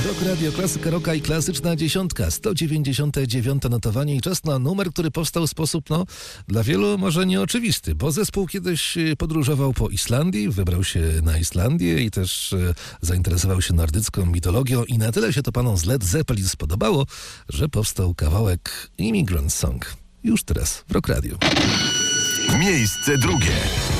Rock Radio, klasyka rocka i klasyczna dziesiątka, 199 notowanie i czas na numer, który powstał w sposób, dla wielu może nieoczywisty, bo zespół kiedyś podróżował po Islandii, wybrał się na Islandię i też zainteresował się nordycką mitologią i na tyle się to panom z Led Zeppelin spodobało, że powstał kawałek Immigrant Song. Już teraz w Rock Radio. Miejsce drugie.